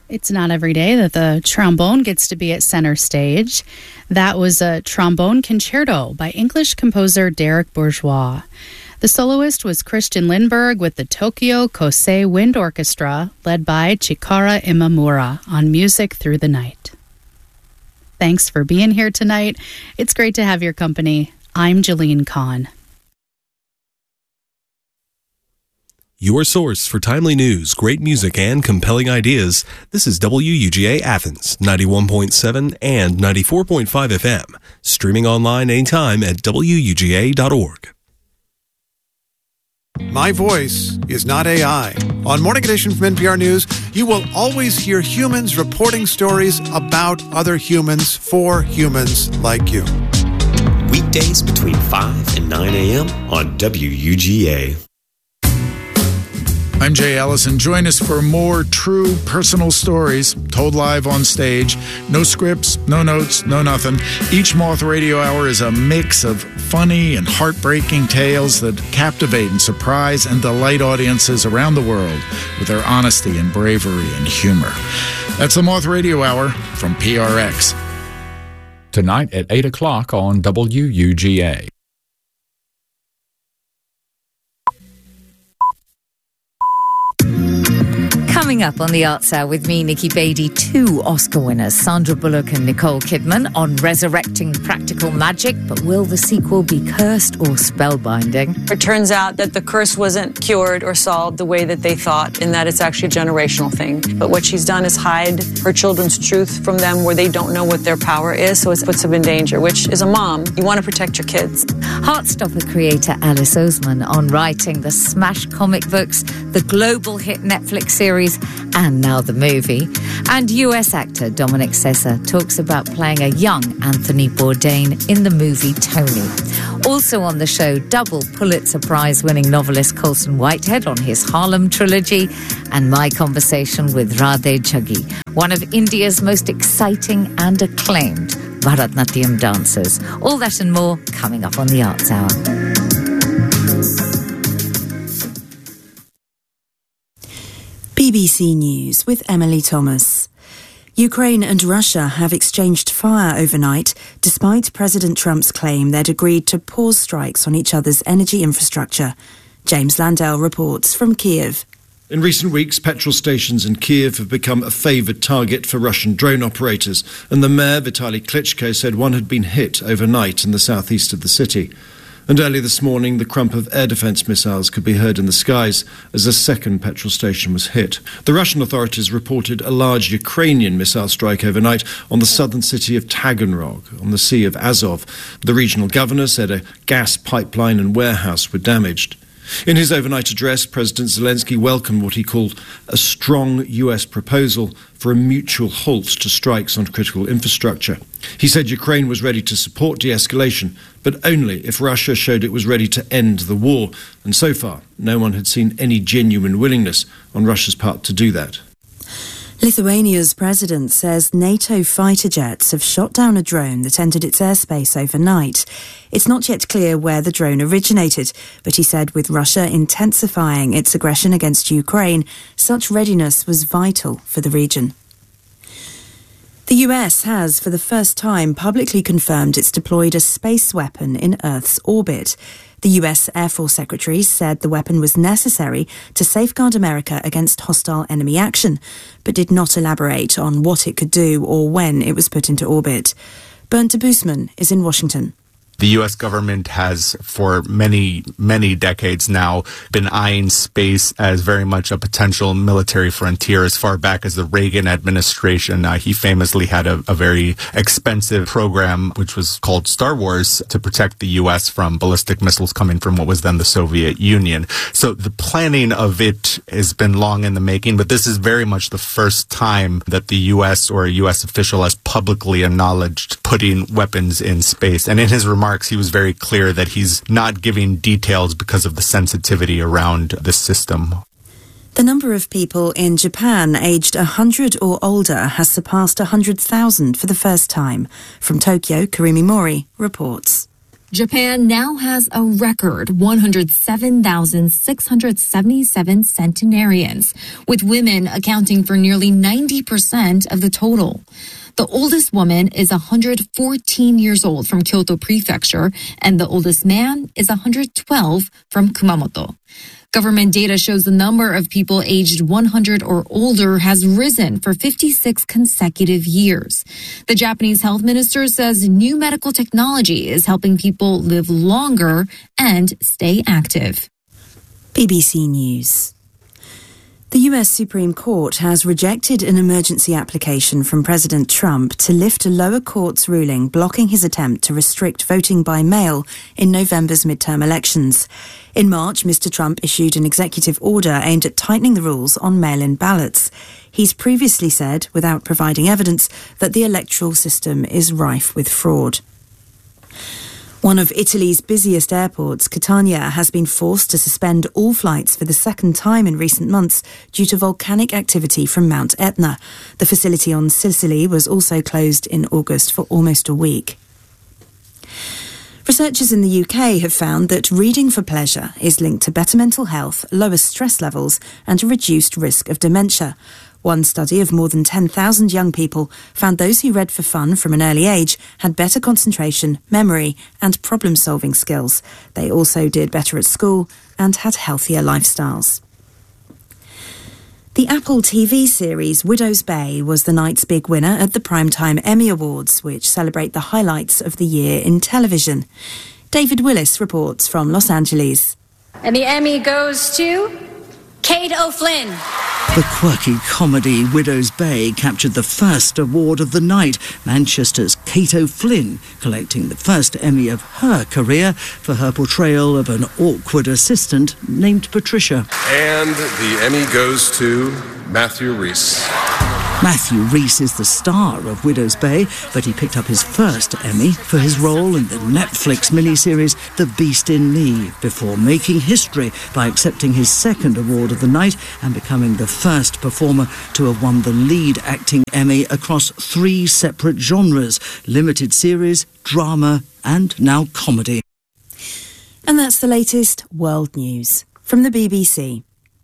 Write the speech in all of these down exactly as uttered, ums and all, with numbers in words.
It's not every day that the trombone gets to be at center stage. That was a trombone concerto by English composer Derek Bourgeois. The soloist was Christian Lindberg with the Tokyo Kosei Wind Orchestra, led by Chikara Imamura on Music Through the Night. Thanks for being here tonight. It's great to have your company. I'm Jalene Kahn. Your source for timely news, great music, and compelling ideas. This is W U G A Athens, ninety-one point seven and ninety-four point five F M. Streaming online anytime at W U G A dot org. My voice is not A I. On Morning Edition from N P R News, you will always hear humans reporting stories about other humans for humans like you. Weekdays between five and nine a.m. on W U G A. I'm Jay Ellison. Join us for more true personal stories told live on stage. No scripts, no notes, no nothing. Each Moth Radio Hour is a mix of funny and heartbreaking tales that captivate and surprise and delight audiences around the world with their honesty and bravery and humor. That's the Moth Radio Hour from P R X. Tonight at eight o'clock on W U G A. Coming up on the Arts Hour with me, Nikki Beatty, two Oscar winners, Sandra Bullock and Nicole Kidman, on resurrecting practical magic. But will the sequel be cursed or spellbinding? It turns out that the curse wasn't cured or solved the way that they thought, in that it's actually a generational thing. But what she's done is hide her children's truth from them, where they don't know what their power is, so it puts them in danger, which, as a mom, you want to protect your kids. Heartstopper creator Alice Oseman on writing the smash comic books, the global hit Netflix series, and now the movie. And U S actor Dominic Sessa talks about playing a young Anthony Bourdain in the movie Tony. Also on the show, double Pulitzer Prize-winning novelist Colson Whitehead on his Harlem trilogy, and my conversation with Radhe Jaggi, one of India's most exciting and acclaimed Bharatanatyam dancers. All that and more coming up on the Arts Hour. B B C News with Emily Thomas. Ukraine and Russia have exchanged fire overnight, despite President Trump's claim they'd agreed to pause strikes on each other's energy infrastructure. James Landell reports from Kiev. In recent weeks, petrol stations in Kiev have become a favoured target for Russian drone operators, and the mayor, Vitaly Klitschko, said one had been hit overnight in the southeast of the city. And early this morning, the crump of air defence missiles could be heard in the skies as a second petrol station was hit. The Russian authorities reported a large Ukrainian missile strike overnight on the southern city of Taganrog, on the Sea of Azov. The regional governor said a gas pipeline and warehouse were damaged. In his overnight address, President Zelensky welcomed what he called a strong U S proposal for a mutual halt to strikes on critical infrastructure. He said Ukraine was ready to support de-escalation, but only if Russia showed it was ready to end the war. And so far, no one had seen any genuine willingness on Russia's part to do that. Lithuania's president says NATO fighter jets have shot down a drone that entered its airspace overnight. It's not yet clear where the drone originated, but he said with Russia intensifying its aggression against Ukraine, such readiness was vital for the region. The U S has, for the first time, publicly confirmed it's deployed a space weapon in Earth's orbit. The U S Air Force Secretary said the weapon was necessary to safeguard America against hostile enemy action, but did not elaborate on what it could do or when it was put into orbit. Bernd de Boosman is in Washington. The U S government has, for many, many decades now, been eyeing space as very much a potential military frontier. As far back as the Reagan administration, uh, he famously had a, a very expensive program, which was called Star Wars, to protect the U S from ballistic missiles coming from what was then the Soviet Union. So the planning of it has been long in the making, but this is very much the first time that the U S or a U S official has publicly acknowledged putting weapons in space. And in his remarks, he was very clear that he's not giving details because of the sensitivity around this system. The number of people in Japan aged one hundred or older has surpassed one hundred thousand for the first time. From Tokyo, Karimi Mori reports. Japan now has a record one hundred seven thousand six hundred seventy-seven centenarians, with women accounting for nearly ninety percent of the total. The oldest woman is one hundred fourteen years old from Kyoto Prefecture, and the oldest man is one hundred twelve from Kumamoto. Government data shows the number of people aged one hundred or older has risen for fifty-six consecutive years. The Japanese health minister says new medical technology is helping people live longer and stay active. B B C News. The U S Supreme Court has rejected an emergency application from President Trump to lift a lower court's ruling blocking his attempt to restrict voting by mail in November's midterm elections. In March, Mister Trump issued an executive order aimed at tightening the rules on mail-in ballots. He's previously said, without providing evidence, that the electoral system is rife with fraud. One of Italy's busiest airports, Catania, has been forced to suspend all flights for the second time in recent months due to volcanic activity from Mount Etna. The facility on Sicily was also closed in August for almost a week. Researchers in the U K have found that reading for pleasure is linked to better mental health, lower stress levels, and a reduced risk of dementia. One study of more than ten thousand young people found those who read for fun from an early age had better concentration, memory and problem-solving skills. They also did better at school and had healthier lifestyles. The Apple T V series Widow's Bay was the night's big winner at the Primetime Emmy Awards, which celebrate the highlights of the year in television. David Willis reports from Los Angeles. And the Emmy goes to Kate O'Flynn. The quirky comedy Widow's Bay captured the first award of the night, Manchester's Kate O'Flynn collecting the first Emmy of her career for her portrayal of an awkward assistant named Patricia. And the Emmy goes to Matthew Rhys. Matthew Rhys is the star of Widow's Bay, but he picked up his first Emmy for his role in the Netflix miniseries The Beast in Me, before making history by accepting his second award of the night and becoming the first performer to have won the lead acting Emmy across three separate genres: limited series, drama, and now comedy. And that's the latest world news from the B B C.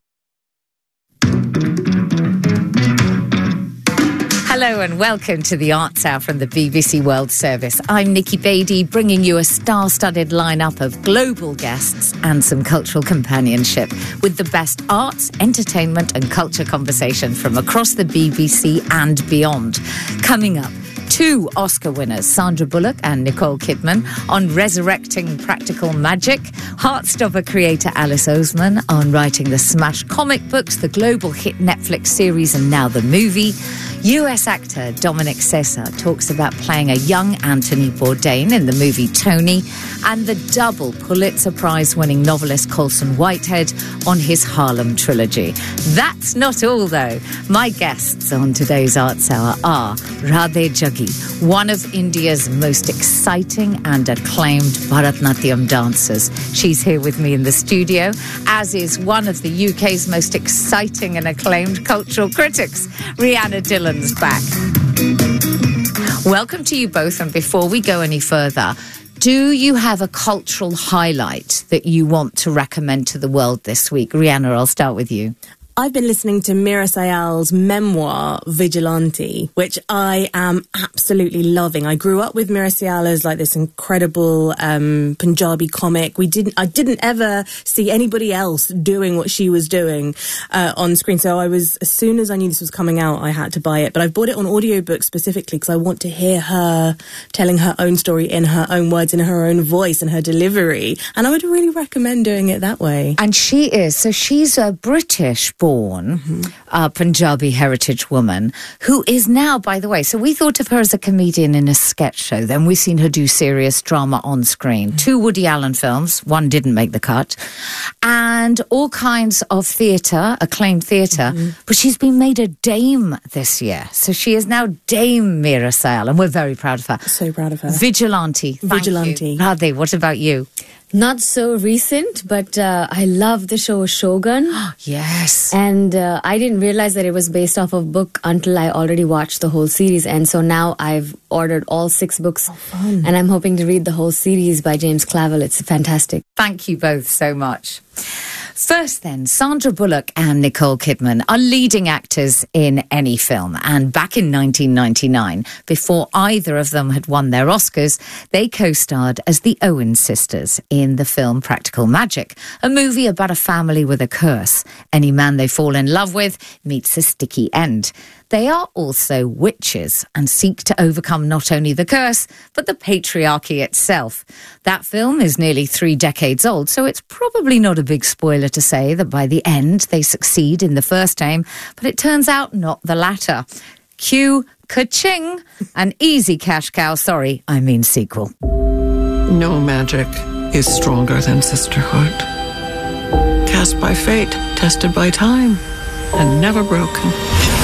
Hello and welcome to the Arts Hour from the B B C World Service. I'm Nikki Beattie, bringing you a star-studded lineup of global guests and some cultural companionship with the best arts, entertainment and culture conversation from across the B B C and beyond. Coming up, two Oscar winners, Sandra Bullock and Nicole Kidman, on resurrecting practical magic, Heartstopper creator Alice Oseman on writing the smash comic books, the global hit Netflix series and now the movie. U S actor Dominic Sessa talks about playing a young Anthony Bourdain in the movie Tony, and the double Pulitzer Prize-winning novelist Colson Whitehead on his Harlem trilogy. That's not all, though. My guests on today's Arts Hour are Radhe Jaggi, one of India's most exciting and acclaimed Bharatanatyam dancers. She's here with me in the studio, as is one of the U K's most exciting and acclaimed cultural critics, Rhianna Dillon's back. Welcome to you both, and before we go any further, do you have a cultural highlight that you want to recommend to the world this week? Rhianna, I'll start with you. I've been listening to Meera Syal's memoir, Vigilante, which I am absolutely loving. I grew up with Meera Syal as like this incredible um, Punjabi comic. We didn't, I didn't ever see anybody else doing what she was doing uh, on screen. So I was, as soon as I knew this was coming out, I had to buy it. But I've bought it on audiobook specifically because I want to hear her telling her own story in her own words, in her own voice and her delivery. And I would really recommend doing it that way. And she is, so she's a British born mm-hmm. uh, Punjabi heritage woman who is now, by the way, so we thought of her as a comedian in a sketch show. Then we've seen her do serious drama on screen. Mm-hmm. Two Woody Allen films, one didn't make the cut, and all kinds of theatre, acclaimed theatre. Mm-hmm. But she's been made a dame this year. So she is now Dame Meera Syal, and we're very proud of her. So proud of her. Vigilante. Thank Vigilante. you. Radhe, what about you? Not so recent, but uh, I love the show Shogun. Yes. And uh, I didn't realize that it was based off of a book until I already watched the whole series. And so now I've ordered all six books. Oh, fun. And I'm hoping to read the whole series by James Clavell. It's fantastic. Thank you both so much. First then, Sandra Bullock and Nicole Kidman are leading actors in any film. And back in nineteen ninety-nine, before either of them had won their Oscars, they co-starred as the Owen sisters in the film Practical Magic, a movie about a family with a curse. Any man they fall in love with meets a sticky end. They are also witches and seek to overcome not only the curse, but the patriarchy itself. That film is nearly three decades old, so it's probably not a big spoiler to say that by the end they succeed in the first aim, but it turns out not the latter. Cue ka-ching, an easy cash cow, sorry, I mean sequel. No magic is stronger than sisterhood. Cast by fate, tested by time, and never broken.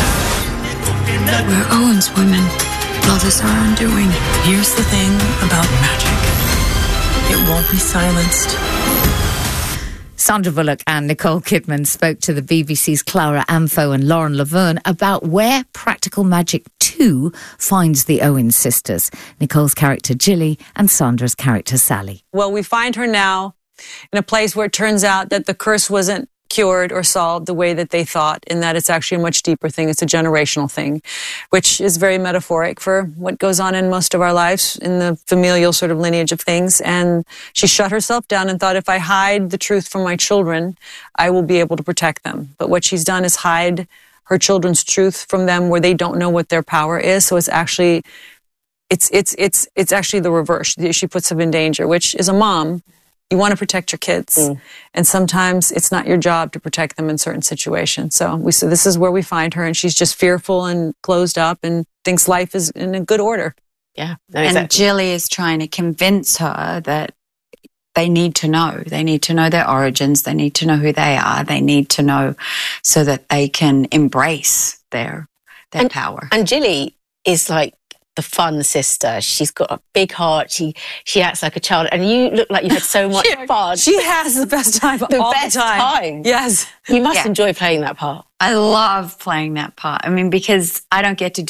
We're Owen's women. Love is our undoing. Here's the thing about magic. It won't be silenced. Sandra Bullock and Nicole Kidman spoke to the B B C's Clara Amfo and Lauren Laverne about where Practical Magic two finds the Owen sisters, Nicole's character Jilly and Sandra's character Sally. Well, we find her now in a place where it turns out that the curse wasn't cured or solved the way that they thought, in that it's actually a much deeper thing. It's a generational thing, which is very metaphoric for what goes on in most of our lives in the familial sort of lineage of things. And she shut herself down and thought, if I hide the truth from my children, I will be able to protect them. But what she's done is hide her children's truth from them where they don't know what their power is. So it's actually, it's, it's, it's, it's actually the reverse. She puts them in danger, which is a mom. You want to protect your kids. Mm. And sometimes it's not your job to protect them in certain situations. So we so this is where we find her, and she's just fearful and closed up and thinks life is in a good order. Yeah. No, exactly. And Jilly is trying to convince her that they need to know. They need to know their origins. They need to know who they are. They need to know so that they can embrace their their and, power. And Jilly is like the fun sister. She's got a big heart. She she acts like a child, and you look like you had so much she, fun. She has the best time the all best the time. time. Yes, you must yeah. enjoy playing that part. I love playing that part. I mean, because I don't get to